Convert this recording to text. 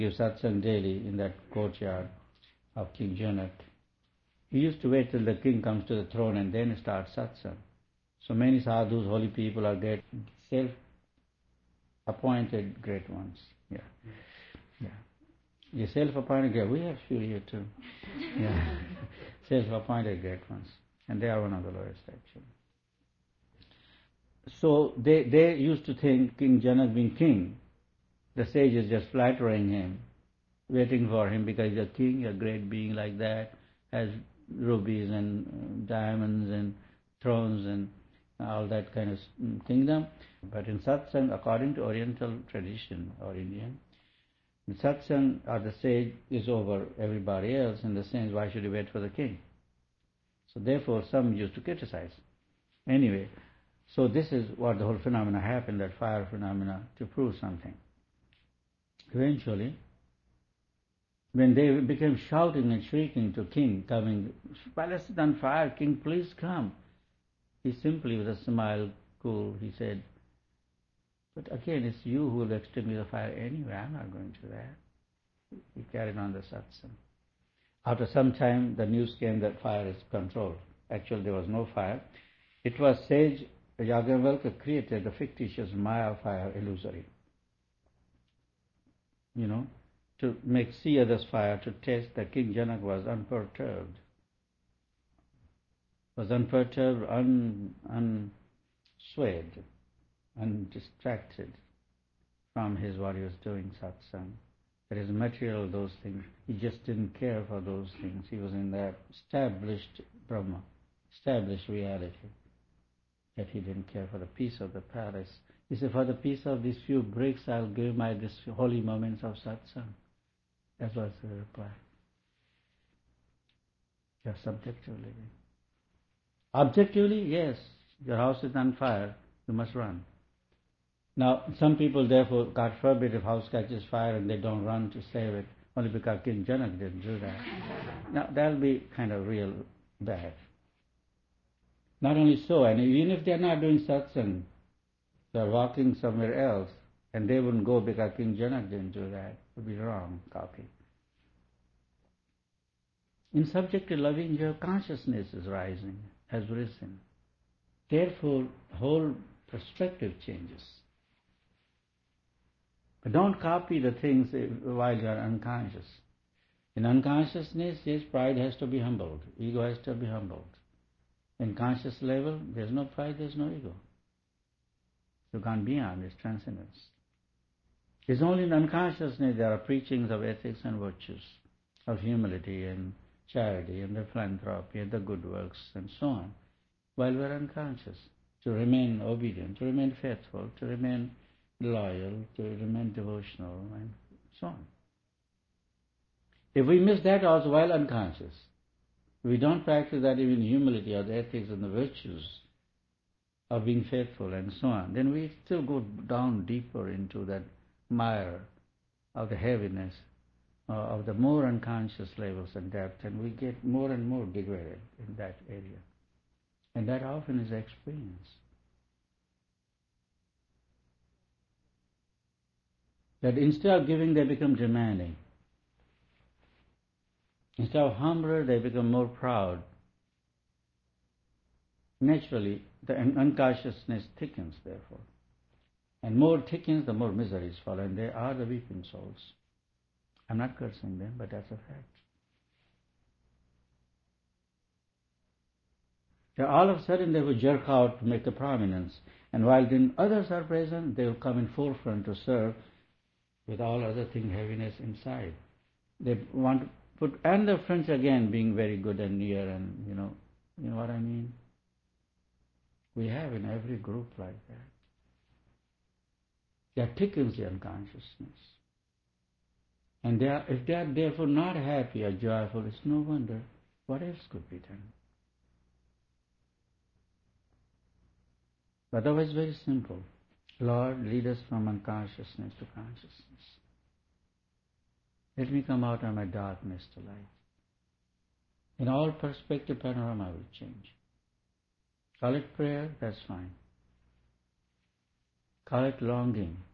Give satsang daily in that courtyard of King Janak. He used to wait till the king comes to the throne and then start satsang. So many sadhus, holy people are great, self-appointed great ones. Yeah. The self-appointed great, we have few here too. Yeah. Self-appointed great ones. And they are one of the lowest actually. So they used to think King Janak being king, the sage is just flattering him, waiting for him because he's a king, a great being like that, has rubies and diamonds and thrones and all that kind of kingdom. But in satsang, according to Oriental tradition or Indian, in satsang or the sage is over everybody else in the sense, why should he wait for the king? So therefore some used to criticize. Anyway, so this is what the whole phenomena happened, that fire phenomena, to prove something. Eventually, when they became shouting and shrieking to king coming, palace is on fire, king please come. He simply with a smile, cool, he said, but again it's you who will extinguish the fire anyway, I'm not going to that. He carried on the satsang. After some time the news came that fire is controlled. Actually there was no fire. It was sage Yagnavalkya created a fictitious Maya fire, illusory. To make see others fire, to test that King Janak was unperturbed, unswayed, undistracted from what he was doing, satsang. That is material, those things. He just didn't care for those things. He was in that established Brahma, established reality, that he didn't care for the peace of the palace. He said, for the peace of these few bricks, I'll give my this holy moments of satsang. That was the reply. Just subjectively. Objectively, yes, your house is on fire, you must run. Now, some people therefore, God forbid, if house catches fire and they don't run to save it, only because King Janak didn't do that. Now, that'll be kind of real bad. Not only so, and even if they're not doing satsang, they're walking somewhere else, and they wouldn't go because King Janak didn't do that. It would be wrong copy. In subjective loving, your consciousness is rising, has risen. Therefore, whole perspective changes. But don't copy the things while you are unconscious. In unconsciousness, yes, pride has to be humbled. Ego has to be humbled. In conscious level, there's no pride, there's no ego. You can't be on this transcendence. It's only in unconsciousness there are preachings of ethics and virtues, of humility and charity and the philanthropy and the good works and so on, while we're unconscious, to remain obedient, to remain faithful, to remain loyal, to remain devotional, and so on. If we miss that also while unconscious, we don't practice that even humility or the ethics and the virtues of being faithful and so on, then we still go down deeper into that mire of the heaviness, of the more unconscious levels and depth, and we get more and more degraded in that area. And that often is experience. That instead of giving, they become demanding. Instead of humbler, they become more proud. Naturally, the unconsciousness thickens, therefore. And more thickens, the more miseries follow, and they are the weeping souls. I'm not cursing them, but that's a fact. So all of a sudden they will jerk out to make a prominence, and while then others are present, they will come in forefront to serve with all other thing heaviness inside. They want to put, and their friends again being very good and near, and you know what I mean? We have in every group like that. That thickens the unconsciousness. And if they are therefore not happy or joyful, it's no wonder what else could be done. Otherwise, very simple. Lord, lead us from unconsciousness to consciousness. Let me come out of my darkness to light. In all perspective, panorama will change. Call it prayer, that's fine. Call it longing.